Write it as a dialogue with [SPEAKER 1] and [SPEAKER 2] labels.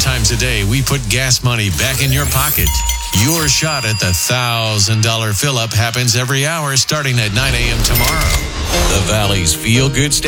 [SPEAKER 1] times a day, we put gas money back in your pocket. Your shot at the $1,000 fill-up happens every hour starting at 9 a.m. tomorrow. The Valley's Feel Good Station.